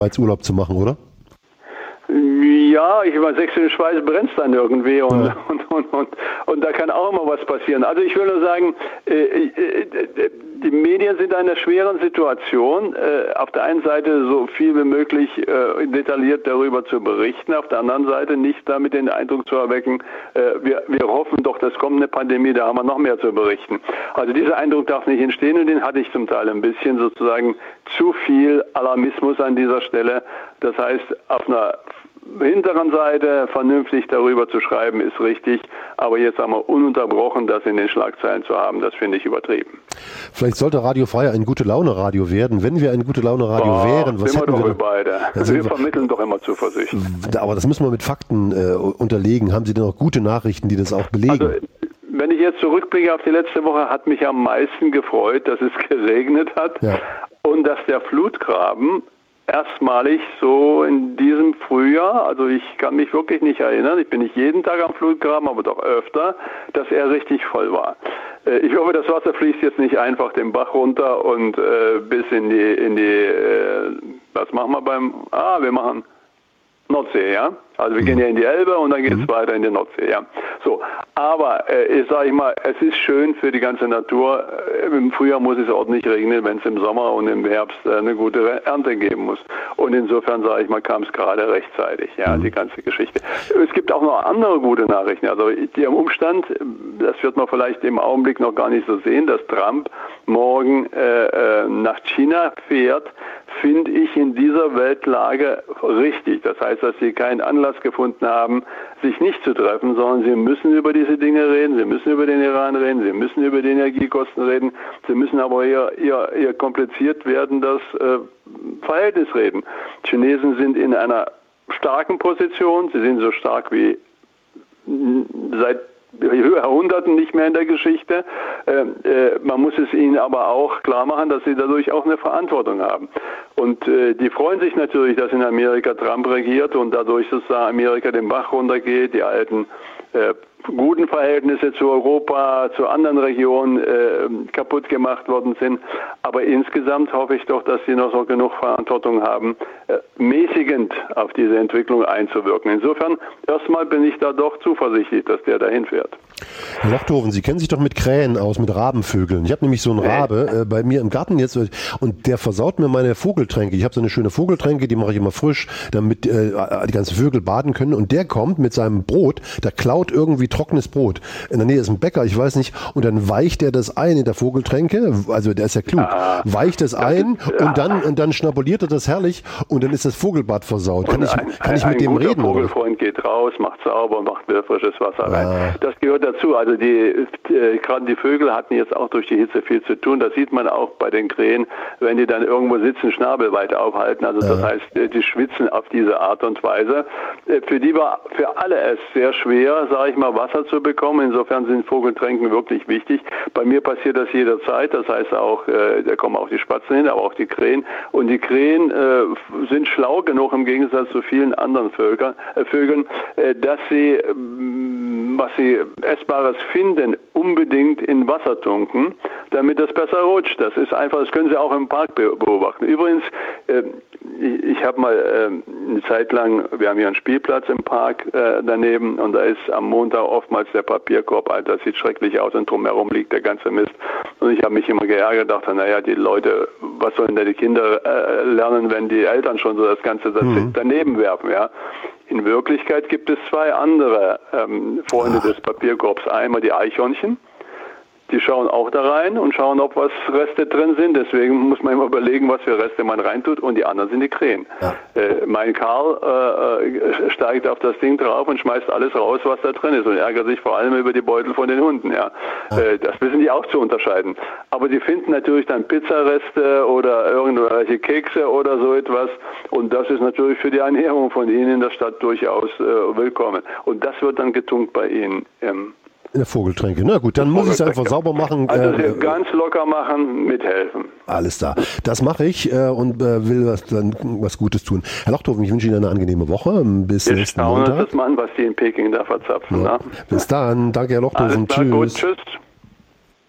als Urlaub zu machen, oder? Ja, ich meine, Sächsische Schweiz brennt dann irgendwie und da kann auch immer was passieren. Also ich will nur sagen, die Medien sind in einer schweren Situation. Auf der einen Seite so viel wie möglich detailliert darüber zu berichten, auf der anderen Seite nicht damit den Eindruck zu erwecken, wir hoffen doch, das kommt eine Pandemie, da haben wir noch mehr zu berichten. Also dieser Eindruck darf nicht entstehen und den hatte ich zum Teil ein bisschen, sozusagen zu viel Alarmismus an dieser Stelle. Das heißt, auf einer hinteren Seite vernünftig darüber zu schreiben, ist richtig, aber jetzt einmal ununterbrochen das in den Schlagzeilen zu haben, das finde ich übertrieben. Vielleicht sollte Radio Frei ein Gute-Laune-Radio werden. Wenn wir ein Gute-Laune-Radio wären, was hätten wir doch beide. Wir vermitteln doch immer Zuversicht. Aber das müssen wir mit Fakten unterlegen. Haben Sie denn auch gute Nachrichten, die das auch belegen? Also, wenn ich jetzt zurückblicke auf die letzte Woche, hat mich am meisten gefreut, dass es geregnet hat und dass der Flutgraben erstmalig so in diesem Frühjahr, also ich kann mich wirklich nicht erinnern, ich bin nicht jeden Tag am Flutgraben, aber doch öfter, dass er richtig voll war. Ich hoffe, das Wasser fließt jetzt nicht einfach den Bach runter und bis in die was machen wir wir machen Nordsee, ja. Also wir gehen ja in die Elbe und dann geht es weiter in die Nordsee, ja. So, aber ich sage mal, es ist schön für die ganze Natur. Im Frühjahr muss es ordentlich regnen, wenn es im Sommer und im Herbst eine gute Ernte geben muss. Und insofern sage ich mal, kam es gerade rechtzeitig, ja, die ganze Geschichte. Es gibt auch noch andere gute Nachrichten. Also der Umstand, das wird man vielleicht im Augenblick noch gar nicht so sehen, dass Trump morgen nach China fährt, finde ich in dieser Weltlage richtig. Das heißt, dass sie keinen Anlass gefunden haben, sich nicht zu treffen, sondern sie müssen über diese Dinge reden, sie müssen über den Iran reden, sie müssen über die Energiekosten reden, sie müssen aber hier kompliziert werden, das Verhältnis reden. Die Chinesen sind in einer starken Position, sie sind so stark wie seit Jahrhunderten nicht mehr in der Geschichte. Man muss es ihnen aber auch klar machen, dass sie dadurch auch eine Verantwortung haben. Und die freuen sich natürlich, dass in Amerika Trump regiert und dadurch sozusagen Amerika den Bach runtergeht, die alten guten Verhältnisse zu Europa, zu anderen Regionen kaputt gemacht worden sind. Aber insgesamt hoffe ich doch, dass sie noch so genug Verantwortung haben, mäßigend auf diese Entwicklung einzuwirken. Insofern, erstmal bin ich da doch zuversichtlich, dass der dahin fährt. Herr Lochthofen, Sie kennen sich doch mit Krähen aus, mit Rabenvögeln. Ich habe nämlich so einen Rabe bei mir im Garten jetzt und der versaut mir meine Vogeltränke. Ich habe so eine schöne Vogeltränke, die mache ich immer frisch, damit die ganzen Vögel baden können. Und der kommt mit seinem Brot, der klaut irgendwie trockenes Brot. In der Nähe ist ein Bäcker, ich weiß nicht, und dann weicht er das ein in der Vogeltränke, also der ist ja klug, weicht das ein und dann schnabuliert er das herrlich und dann ist das Vogelbad versaut. Kann ich mit dem reden? Ein Vogelfreund geht raus, macht sauber, macht frisches Wasser rein. Das gehört dazu. Also gerade die Vögel hatten jetzt auch durch die Hitze viel zu tun. Das sieht man auch bei den Krähen, wenn die dann irgendwo sitzen, Schnabel weit aufhalten. Also das heißt, die schwitzen auf diese Art und Weise. Für die war für alle es sehr schwer, sage ich mal, Wasser zu bekommen. Insofern sind Vogeltränken wirklich wichtig. Bei mir passiert das jederzeit. Das heißt auch, da kommen auch die Spatzen hin, aber auch die Krähen. Und die Krähen sind schlau genug im Gegensatz zu vielen anderen Vögeln, dass sie, was sie Essbares finden, unbedingt in Wasser tunken, damit das besser rutscht. Das ist einfach, das können Sie auch im Park beobachten. Übrigens, ich habe mal eine Zeit lang, wir haben hier einen Spielplatz im Park daneben und da ist am Montag oftmals der Papierkorb, das sieht schrecklich aus und drumherum liegt der ganze Mist. Und ich habe mich immer geärgert, dachte, naja, die Leute, was sollen da die Kinder lernen, wenn die Eltern schon so das Ganze daneben werfen, ja. In Wirklichkeit gibt es zwei andere Freunde des Papierkorbs. Einmal die Eichhörnchen, die schauen auch da rein und schauen, ob was Reste drin sind. Deswegen muss man immer überlegen, was für Reste man reintut. Und die anderen sind die Krähen. Ja. Mein Karl steigt auf das Ding drauf und schmeißt alles raus, was da drin ist und ärgert sich vor allem über die Beutel von den Hunden. Ja. Das wissen die auch zu unterscheiden. Aber die finden natürlich dann Pizzareste oder irgendwelche Kekse oder so etwas. Und das ist natürlich für die Ernährung von ihnen in der Stadt durchaus willkommen. Und das wird dann getunkt bei ihnen. In der Vogeltränke. Na gut, dann muss ich es einfach sauber machen. Also ganz locker machen, mithelfen. Alles da. Das mache ich und will was Gutes tun. Herr Lochthofen, ich wünsche Ihnen eine angenehme Woche. Bis nächsten Montag. Wir schauen uns das mal an, was die in Peking da verzapfen. Ja. Bis dann. Danke, Herr Lochthofen. Tschüss. Gut, tschüss.